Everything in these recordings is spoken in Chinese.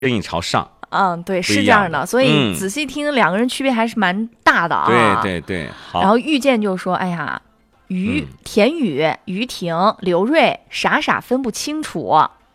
生意朝上。 对，是这样的，所以仔细听，两个人区别还是蛮大的啊。 对，好。 然后遇见就说：“哎呀，田雨、于婷、刘瑞，傻分不清楚。”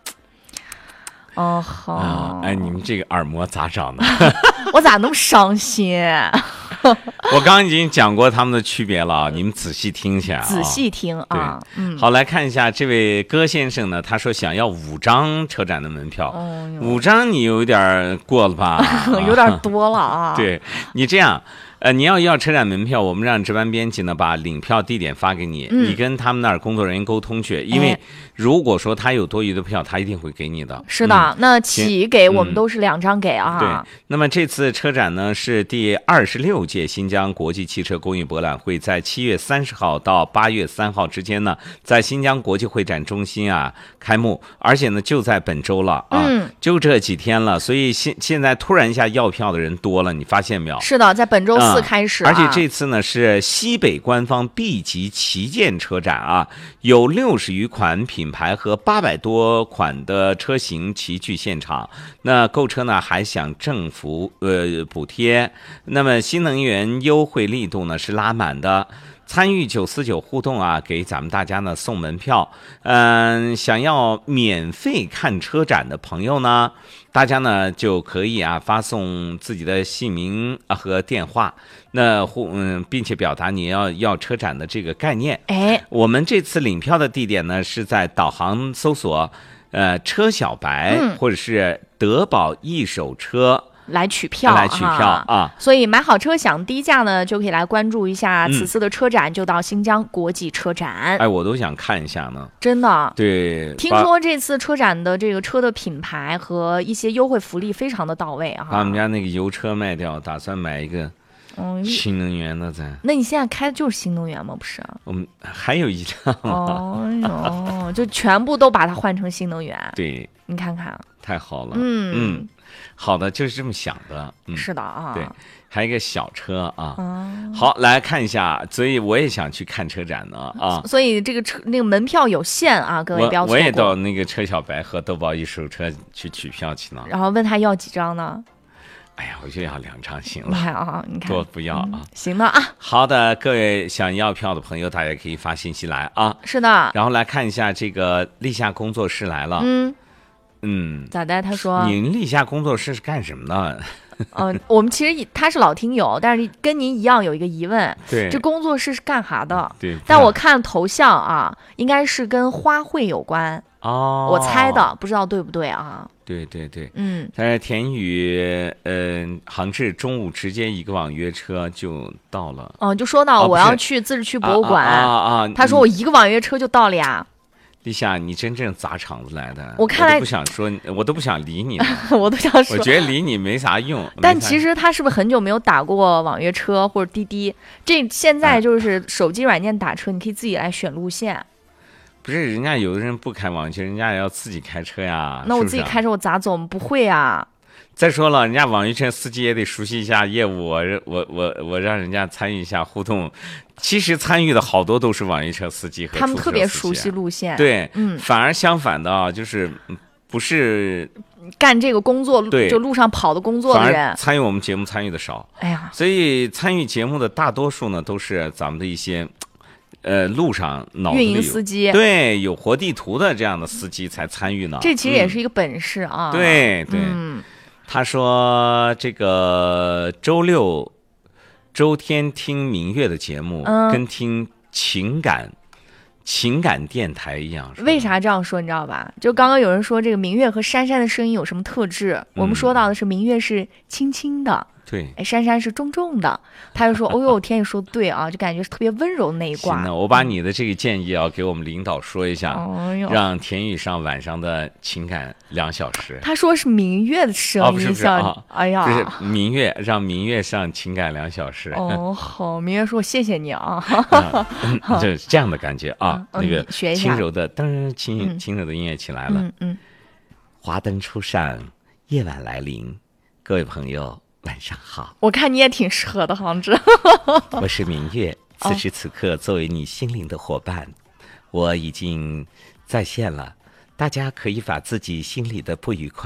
好。 你们这个耳膜咋长的？ 我咋那么伤心？ 我刚刚已经讲过他们的区别了，你们仔细听一下。 仔细听啊。 好，来看一下这位戈先生呢，他说想要5张车展的门票。5张你有点过了吧？ 有点多了啊。 对，你这样。你要车展门票，我们让值班编辑呢把领票地点发给你，你跟他们那儿工作人员沟通去，因为如果说他有多余的票，他一定会给你的。 是的，那起给我们都是2张给啊。 对，那么这次车展呢是第26届新疆国际汽车工艺博览会，在7月30号到8月3号之间呢，在新疆国际会展中心开幕，而且呢就在本周了就这几天了，所以现在突然一下要票的人多了，你发现没有？ 是的，在本周4开始， 而且这次呢是西北官方 B 级旗舰车展有60余款品牌和800多款的车型齐聚现场。那购车呢还享政府补贴，那么新能源优惠力度呢是拉满的。参与949互动给咱们大家呢送门票。想要免费看车展的朋友呢，大家呢就可以发送自己的姓名和电话，并且表达你要车展的这个概念。我们这次领票的地点呢是在导航搜索车小白或者是德宝一手车。 来取票所以买好车享低价呢，就可以来关注一下此次的车展，就到新疆国际车展。 我都想看一下呢， 真的。 对， 听说这次车展的这个车的品牌和一些优惠福利非常的到位把我们家那个油车卖掉，打算买一个新能源的。 那你现在开的就是新能源吗？不是我们还有一辆。 就全部都把它换成新能源。 对， 你看看， 太好了。好的，就是这么想的。 是的对，还有一个小车好，来看一下，所以我也想去看车展呢所以这个那个门票有限各位不要错过。 我也到那个车小白和德宝一手车去取票去呢。 然后问他要几张呢？ 我就要2张行了。 你看多不要行的好的，各位想要票的朋友，大家可以发信息来是的。 然后来看一下这个立夏工作室来了。 咋的？他说您立夏工作室是干什么的？ 我们其实他是老听友，但是跟您一样有一个疑问。 对， 这工作室是干啥的？ 对， 但我看头像应该是跟花卉有关我猜的，不知道对不对对，但是田宇杭志中午直接一个网约车就到了。 就说到我要去自治区博物馆他说我一个网约车就到了呀。 立夏，你真正砸场子来的， 我看来都不想说，我都不想理你了我都想说， 我觉得理你没啥用。 但其实他是不是很久没有打过网约车或者滴滴？这现在就是手机软件打车，你可以自己来选路线。 不是，人家有的人不开网约车，人家也要自己开车呀。 那我自己开车我咋走？我们不会再说了，人家网约车司机也得熟悉一下业务，我让人家参与一下互动。其实参与的好多都是网约车司机和他们特别熟悉路线。 对，反而相反的就是不是干这个工作，就路上跑的工作的人， 反而参与我们节目参与的少。所以参与节目的大多数呢，都是咱们的一些路上脑子里运营司机， 对，有活地图的这样的司机才参与呢。 这其实也是一个本事对。他说这个周天听明月的节目跟听情感电台一样。 为啥这样说你知道吧？就刚刚有人说这个明月和珊珊的声音有什么特质，我们说到的是明月是轻轻的， 对， 珊珊是重重的。他就说哦呦，天宇说的对就感觉是特别温柔的那一卦。 行了，我把你的这个建议给我们领导说一下，让田宇上晚上的情感2小时。 他说是明月的声音， 不是哎呀， 不是明月，让明月上情感2小时。 好，明月说谢谢你就是这样的感觉那个轻柔的轻柔的音乐起来了。华灯初上，夜晚来临，各位朋友晚上好。 我看你也挺适合的，杭志。 我是明月，此时此刻作为你心灵的伙伴，我已经在线了。大家可以把自己心里的不愉快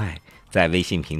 在微信平台。